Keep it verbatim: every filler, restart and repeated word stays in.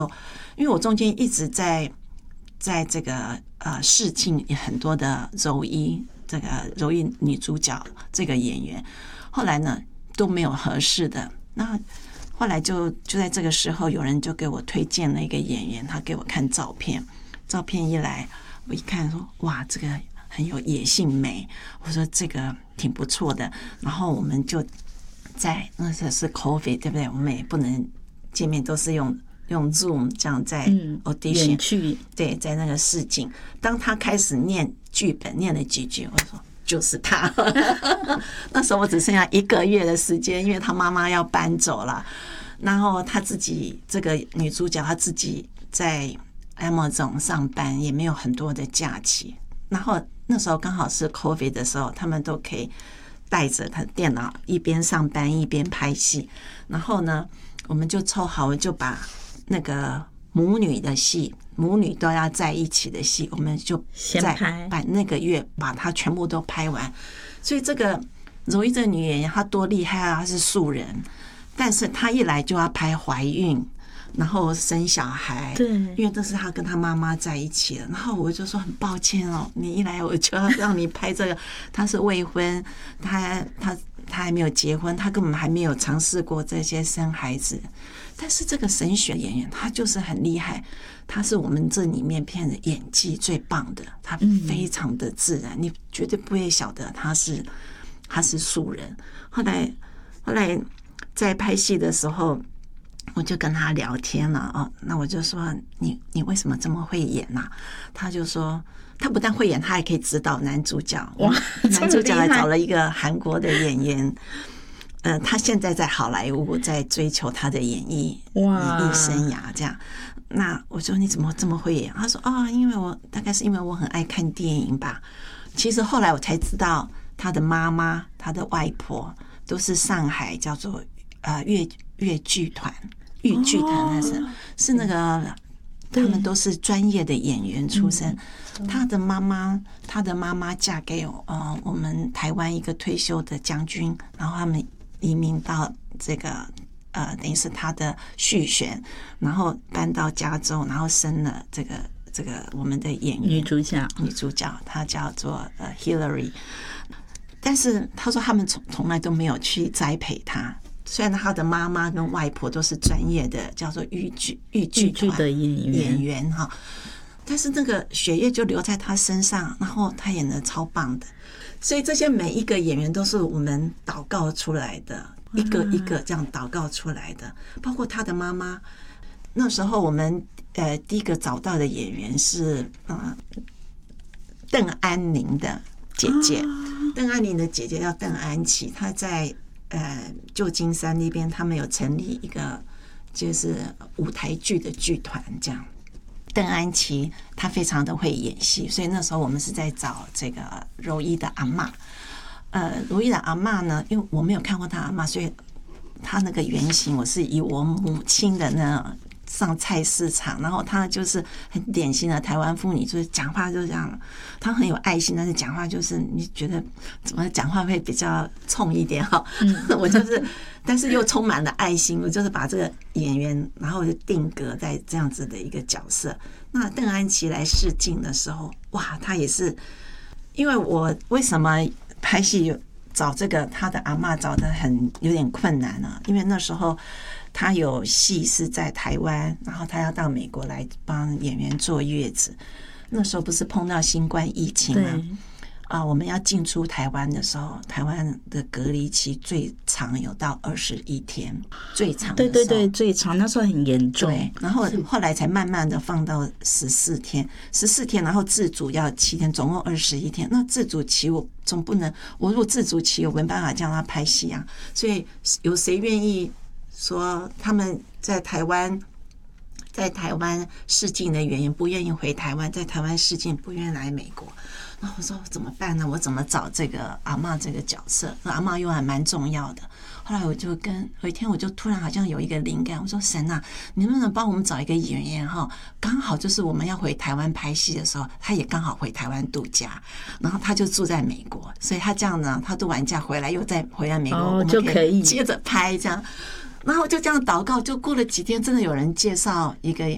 因为我中间一直在在这个呃试镜很多的柔一这个柔一女主角这个演员，后来呢都没有合适的。那后来就就在这个时候，有人就给我推荐了一个演员，他给我看照片，照片一来，我一看说哇，这个很有野性美，我说这个挺不错的。然后我们就在那时候是 COVID 对不对？我们也不能见面，都是用用 Zoom 这样在 audition，、嗯、对，在那个试镜。当他开始念剧本，念了几句，我说就是他。那时候我只剩下一个月的时间，因为他妈妈要搬走了，然后他自己这个女主角她自己在 Amazon 上班，也没有很多的假期。然后那时候刚好是 COVID 的时候，他们都可以带着他电脑一边上班一边拍戏。然后呢，我们就凑好，就把那个母女的戏，母女都要在一起的戏，我们就在把那个月把它全部都拍完。所以这个柔一这女演员她多厉害啊！她是素人，但是她一来就要拍怀孕，然后生小孩， 对， 因为这是她跟她妈妈在一起了。然后我就说很抱歉哦，你一来我就要让你拍这个。她是未婚，她她她还没有结婚，她根本还没有尝试过这些生孩子。但是这个神选演员，他就是很厉害，他是我们这里面片的演技最棒的，他非常的自然，你绝对不会晓得他是他是素人。后来后来在拍戏的时候，我就跟他聊天了哦，那我就说你你为什么这么会演啊？他就说他不但会演，他还可以指导男主角。哇，男主角还找了一个韩国的演员。呃，他现在在好莱坞在追求他的演艺演艺生涯，这样。那我说你怎么这么会演？他说啊、哦，因为我大概是因为我很爱看电影吧。其实后来我才知道，他的妈妈、他的外婆都是上海叫做呃粤粤剧团、豫剧团，那是、哦、是那个他们都是专业的演员出身。他的妈妈，他的妈妈嫁给呃我们台湾一个退休的将军，然后他们移民到这个呃，等于是他的续弦，然后搬到加州，然后生了这个这个我们的演员女主角， 女主角她叫做呃 Hillary。但是他说他们从从来都没有去栽培她，虽然他的妈妈跟外婆都是专业的叫做豫剧豫剧团的演员演员哈，但是那个血液就留在他身上，然后他演得超棒的。所以这些每一个演员都是我们祷告出来的，一个一个这样祷告出来的，包括他的妈妈。那时候我们呃第一个找到的演员是呃邓安宁的姐姐，邓安宁的姐姐叫邓安琪，她在呃旧金山那边，他们有成立一个就是舞台剧的剧团这样。邓安琪她非常的会演戏，所以那时候我们是在找这个柔一的阿嬷。呃，柔一的阿嬷呢，因为我没有看过她阿嬷，所以她那个原型我是以我母亲的那上菜市场，然后她就是很典型的台湾妇女，就是讲话就这样，她很有爱心，但是讲话就是你觉得怎么讲话会比较冲一点哈。嗯、我就是。但是又充满了爱心，我就是把这个演员，然后就定格在这样子的一个角色。那邓安琪来试镜的时候，哇，她也是，因为我为什么拍戏找这个他的阿嬷找得很有点困难呢？因为那时候他有戏是在台湾，然后他要到美国来帮演员坐月子。那时候不是碰到新冠疫情吗？啊，我们要进出台湾的时候，台湾的隔离期最长有到二十一天，最长的时候， 对对对，最长那时候很严重。 对，然后后来才慢慢的放到十四天，十四天，然后自主要七天，总共二十一天。那自主期我总不能，我如果自主期我没办法叫他拍戏啊，所以有谁愿意说他们在台湾？在台湾试镜的演员不愿意回台湾，在台湾试镜不愿意来美国，然后我说怎么办呢？我怎么找这个阿嬷这个角色？那阿嬷又还蛮重要的。后来我就跟有一天我就突然好像有一个灵感，我说神啊，你能不能帮我们找一个演员哈？刚好就是我们要回台湾拍戏的时候，他也刚好回台湾度假，然后他就住在美国，所以他这样呢，他度完假回来又再回来美国， 哦、 我们可以接着拍这样。然后就这样祷告，就过了几天，真的有人介绍一个